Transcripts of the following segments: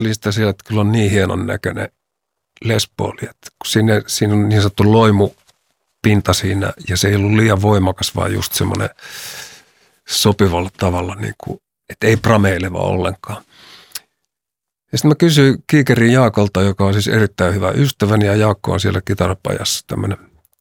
lista siellä, että kyllä on niin hienon näköinen Les Paul, että kun siinä on niin sanottu loimupinta siinä ja se ei ollut liian voimakas, vaan just semmoinen sopivalla tavalla, niin kuin, että ei prameileva ollenkaan. Ja sitten mä kysyin Kiikerin Jaakolta, joka on siis erittäin hyvä ystäväni ja Jaakko on siellä kitarapajassa tämmöinen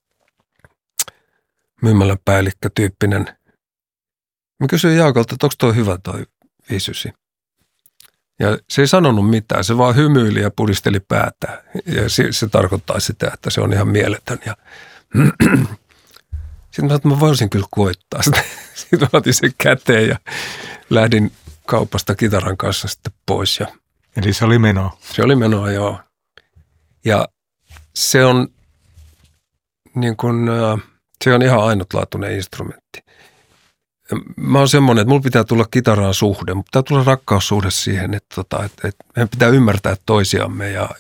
myymälän päällikkötyyppinen. Mä kysyin Jaakolta, että onko toi hyvä toi 59. Ja se ei sanonut mitään, se vaan hymyili ja pudisteli päätä. Ja se tarkoittaa sitä, että se on ihan mieletön. Ja sitten mä sanoin, että mä voisin kyllä koittaa sitä. Sitten mä otin sen käteen ja lähdin kaupasta kitaran kanssa sitten pois. Eli se oli menoa? Se oli menoa, joo. Ja se on niin kuin, se on ihan ainutlaatuinen instrumentti. Mä oon semmoinen, että mulla pitää tulla kitaraan suhde, mutta pitää tulla rakkaussuhde siihen, että meidän pitää ymmärtää toisiamme ja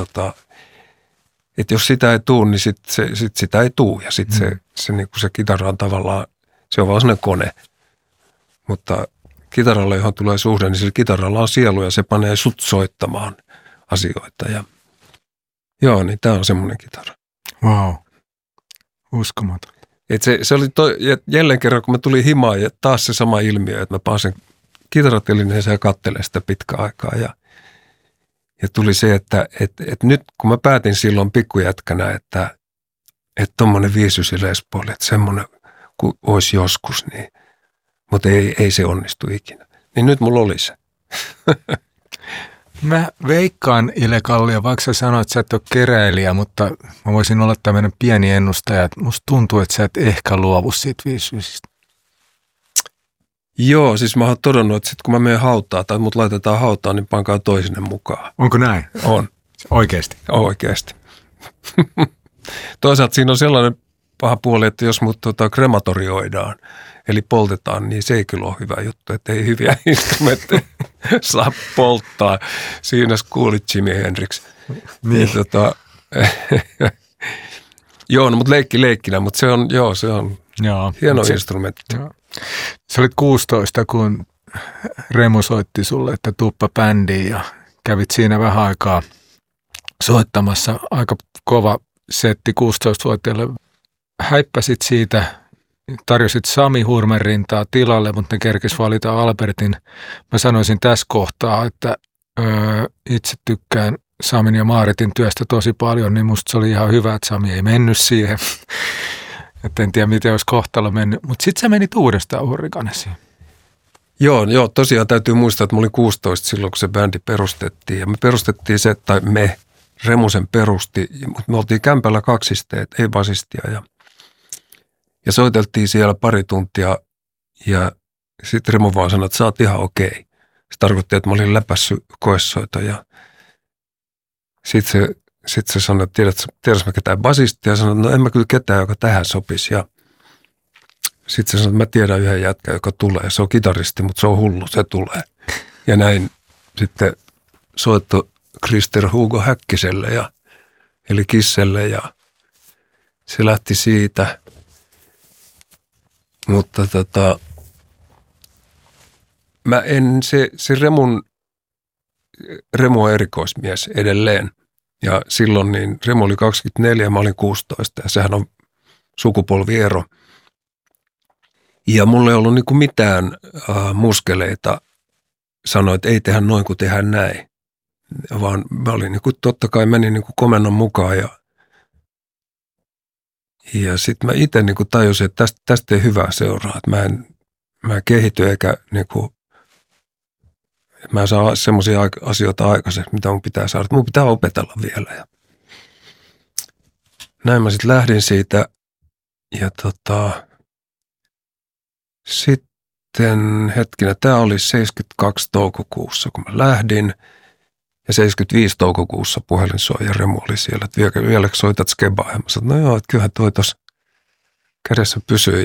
että jos sitä ei tule, niin sit sitä ei tule ja sitten se kitara on tavallaan, se on vaan sellainen kone, mutta kitaralla, johon tulee suhde, niin sillä kitaralla on sielu ja se panee sut soittamaan asioita ja joo, niin tää on semmoinen kitara. Wow, uskomaton. Et se oli jälleen kerran, kun mä tulin himaan ja taas se sama ilmiö, että mä pääsen kitaratelineeseen ja katselen sitä pitkä aikaa. Ja tuli se, että nyt kun mä päätin silloin pikkujätkänä, että tommonen 59 Les Paul, että semmoinen kuin olisi joskus, niin, mutta ei se onnistu ikinä. Niin nyt mulla oli se. Mä veikkaan, Ile Kallio, vaikka sä sanoit, että sä et ole keräilijä, mutta mä voisin olla tämmöinen pieni ennustaja, että musta tuntuu, että sä et ehkä luovu siitä 59. Joo, siis mä oon todennut, että sit kun mä menen hautaan tai mut laitetaan hautaan, niin pankaa toisenne mukaan. Onko näin? On. Oikeasti? Oikeasti. Toisaalta siinä on sellainen paha puoli, että jos mut krematorioidaan, eli poltetaan, niin se ei kyllä ole hyvä juttu, että ei hyviä instrumentteja saa polttaa. Siinä kuulit Jimi Hendrix. Niin. Joo, no, mutta leikkinä, mutta se on hieno instrumentti. Joo. Sä olit 16, kun Remu soitti sulle, että tuuppa bändiin ja kävit siinä vähän aikaa soittamassa. Aika kova setti 16-vuotiaille. Häippäsit siitä, tarjosit Sami Hurmerintaa tilalle, mutta ne kerkesi valita Albertin. Mä sanoisin tässä kohtaa, että itse tykkään Samin ja Maaretin työstä tosi paljon, niin musta se oli ihan hyvä, että Sami ei mennyt siihen. Että en tiedä, miten olisi kohtalo mennyt. Mutta sitten sä menit uudestaan Hurrikanesiin. Joo, tosiaan täytyy muistaa, että mä olin 16 silloin, kun se bändi perustettiin. Ja me perustettiin se, tai Remu sen perusti, mutta me oltiin kämpällä kaksisteet, ei basistia. Ja soiteltiin siellä pari tuntia ja sitten Remu vaan sanoi, että sä oot ihan okei. Se tarkoitti, että mä olin läpässyt koesoito ja sitten se sanoi, että tiedätkö mä ketään basistia? Ja sanoi, että no en mä kyllä ketään, joka tähän sopisi. Ja sitten se sanoi, että mä tiedän yhden jätkän, joka tulee. Se on kitaristi, mutta se on hullu, se tulee. Ja näin sitten soitto Krister Hugo Häkkiselle eli Kisselle ja se lähti siitä. Mutta Remu on erikoismies edelleen. Ja silloin niin Remu oli 24 ja mä olin 16 ja sehän on sukupolviero. Ja mulla ei ollut niinku mitään muskeleita sanoa, että ei tehdä noin kuin tehdään näin. Vaan mä olin niinku, totta kai menin niinku komennon mukaan ja sitten mä itse niinku tajusin, että tästä ei hyvää seuraa. Että mä en kehity eikä niinku, mä en saa semmoisia asioita aikaiseksi, mitä mun pitää saada. Mun pitää opetella vielä. Ja näin mä sitten lähdin siitä ja sitten hetkinen, tää oli 72 toukokuussa, kun mä lähdin. Ja 75 toukokuussa puhelin soi ja Remu oli siellä, että vieläkö soitat skebaa? Ja mä sanoin, no joo, että kyllähän toi tuossa kädessä pysyy.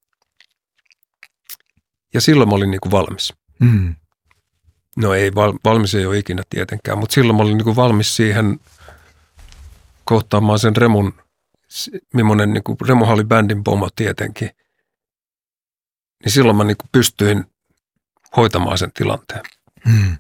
Ja silloin mä olin niinku valmis. Mm. No ei, valmis ei ole ikinä tietenkään, mutta silloin mä olin niinku valmis siihen kohtaamaan sen Remun, millainen niinku, Remuhan oli bändin pomo tietenkin. Niin silloin mä niinku pystyin hoitamaan sen tilanteen. Mm.